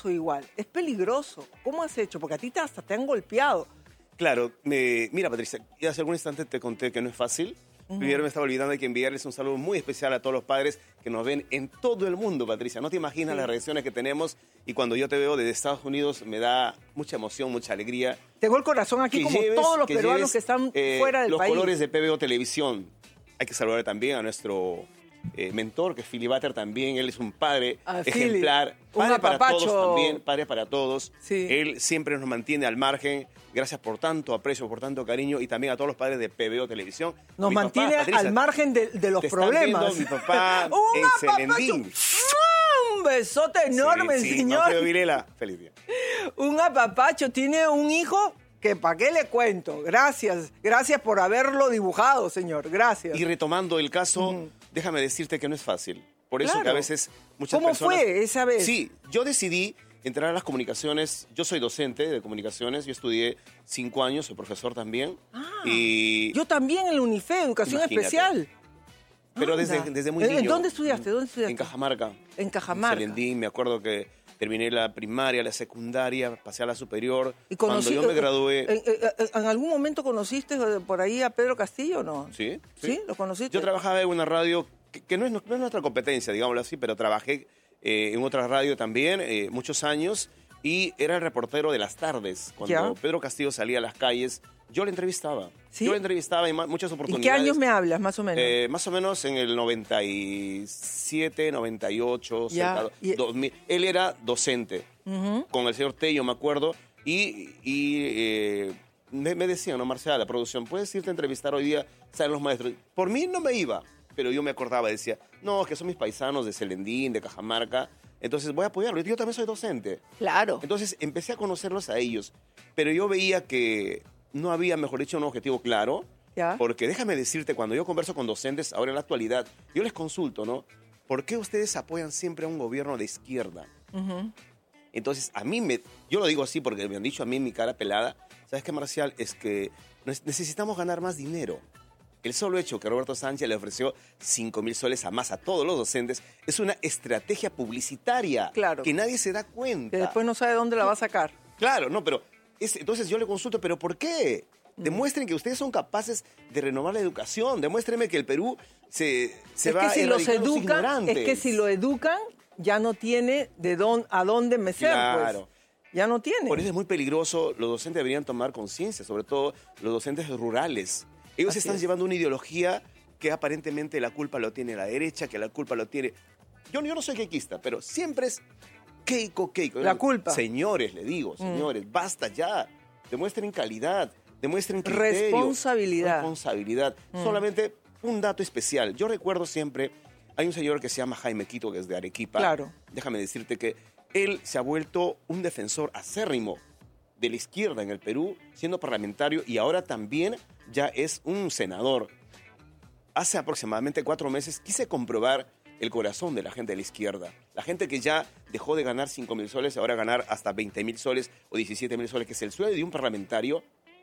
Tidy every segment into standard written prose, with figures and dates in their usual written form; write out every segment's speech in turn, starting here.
caso igual. Es peligroso. ¿Cómo has hecho? Porque a ti hasta te han golpeado. Claro, mira, Patricia, ya hace algún instante te conté que no es fácil. Primero me estaba olvidando de que enviarles un saludo muy especial a todos los padres que nos ven en todo el mundo, Patricia. No te imaginas las reacciones que tenemos y cuando yo te veo desde Estados Unidos me da mucha emoción, mucha alegría. Tengo el corazón aquí como todos los peruanos que están fuera del país. Los colores de PBO Televisión. Hay que saludar también a nuestro mentor, que es Philly Butter también. Él es un padre ejemplar. Padre para todos también, padre para todos. Sí. Él siempre nos mantiene al margen. Gracias por tanto aprecio, por tanto cariño. Y también a todos los padres de PBO Televisión. Nos mantiene al margen de los problemas. Mi papá en Celendín. Un besote enorme, señor. Manfredo Vilela, feliz día. Un apapacho. Tiene un hijo que ¿para qué le cuento? Gracias por haberlo dibujado, señor. Gracias. Y retomando el caso, déjame decirte que no es fácil. Por eso que a veces muchas personas... ¿Cómo fue esa vez? Sí, yo decidí entrar a las comunicaciones. Yo soy docente de comunicaciones. Yo estudié 5 años, soy profesor también. Y yo también en la UNIFE, Educación Especial. Pero desde muy niño. ¿En dónde estudiaste? En Cajamarca. En Cajamarca. En Celendín, me acuerdo que terminé la primaria, la secundaria, pasé a la superior. ¿Y cuando yo me gradué... ¿En algún momento conociste por ahí a Pedro Castillo o no? Sí. ¿Sí? ¿Lo conociste? Yo trabajaba en una radio que no es nuestra competencia, digámoslo así, pero trabajé en otra radio también muchos años y era el reportero de las tardes. Cuando Pedro Castillo salía a las calles, yo le entrevistaba. ¿Sí? Yo le entrevistaba en muchas oportunidades. ¿Y qué años me hablas, más o menos? Más o menos en el 97, 98, ya. 2000. Él era docente con el señor Tello, me acuerdo, y me decían, ¿no, Marcial, la producción, ¿puedes irte a entrevistar hoy día? Salen los maestros. Por mí no me iba, pero yo me acordaba, decía, no, es que son mis paisanos de Celendín, de Cajamarca, entonces voy a apoyarlo. Yo también soy docente. Claro. Entonces empecé a conocerlos a ellos, pero yo veía que no había, mejor dicho, un objetivo claro. ¿Ya? Porque déjame decirte, cuando yo converso con docentes ahora en la actualidad, yo les consulto, ¿no? ¿Por qué ustedes apoyan siempre a un gobierno de izquierda? Entonces, yo lo digo así porque me han dicho a mí en mi cara pelada, ¿sabes qué, Marcial? Es que necesitamos ganar más dinero. El solo hecho que Roberto Sánchez le ofreció 5.000 soles a más a todos los docentes es una estrategia publicitaria que nadie se da cuenta. Que después no sabe dónde la va a sacar. Claro, no, pero entonces yo le consulto, ¿pero por qué? Demuestren que ustedes son capaces de renovar la educación. Demuéstrenme que el Perú se va a erradicar los ignorantes. Es que si lo educan, ya no tiene a dónde mecer, claro. Pues. Ya no tiene. Por eso es muy peligroso. Los docentes deberían tomar conciencia, sobre todo los docentes rurales. Ellos están llevando una ideología que aparentemente la culpa lo tiene la derecha, que la culpa lo tiene... Yo no soy keikista, pero siempre es Keiko. La culpa. Señores, le digo, señores, basta ya. Demuestren calidad. Demuestren criterio. Responsabilidad. Solamente un dato especial. Yo recuerdo siempre, hay un señor que se llama Jaime Quito, que es de Arequipa. Claro. Déjame decirte que él se ha vuelto un defensor acérrimo de la izquierda en el Perú, siendo parlamentario, y ahora también ya es un senador. Hace aproximadamente 4 meses quise comprobar el corazón de la gente de la izquierda. La gente que ya dejó de ganar 5.000 soles, ahora ganar hasta 20.000 soles o 17.000 soles, que es el sueldo de un parlamentario.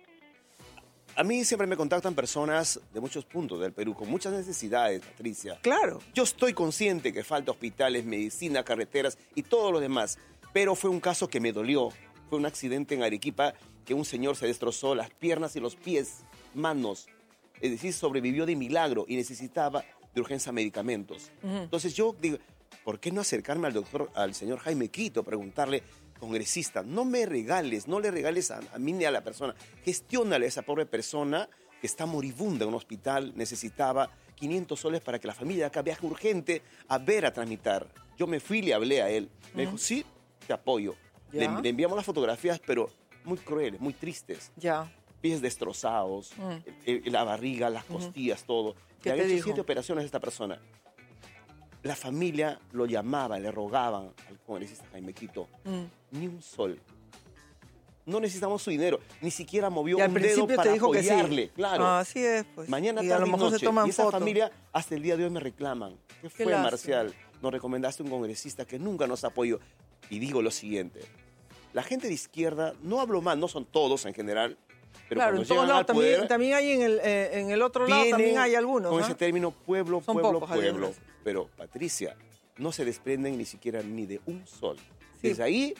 A mí siempre me contactan personas de muchos puntos del Perú, con muchas necesidades, Patricia. Claro. Yo estoy consciente que falta hospitales, medicina, carreteras y todo lo demás, pero fue un caso que me dolió. Fue un accidente en Arequipa que un señor se destrozó las piernas y los pies, manos. Es decir, sobrevivió de milagro y necesitaba de urgencia medicamentos. Entonces yo digo, ¿por qué no acercarme al señor Jaime Quito, preguntarle, congresista, no le regales a mí ni a la persona, gestiónale a esa pobre persona que está moribunda en un hospital, necesitaba 500 soles para que la familia de acá viaje urgente a tramitar. Yo me fui y le hablé a él. Me dijo, sí, te apoyo. Le enviamos las fotografías, pero muy crueles, muy tristes. Pies destrozados, la barriga, las costillas, todo. Le había hecho 7 operaciones a esta persona. La familia lo llamaba, le rogaban al congresista Jaime Quito. Ni un sol. No necesitamos su dinero. Ni siquiera movió un dedo para apoyarle. Claro. Así es, pues. Mañana, tarde y noche. Y esa familia hasta el día de hoy me reclaman. ¿Qué fue, Marcial? Nos recomendaste un congresista que nunca nos apoyó. Y digo lo siguiente. La gente de izquierda, no hablo mal, no son todos en general, pero claro, cuando llegan al poder, también hay en el otro lado, también hay algunos. Con ese término pueblo. Pocos, pero, Patricia, no se desprenden ni siquiera ni de un sol. Sí. Desde ahí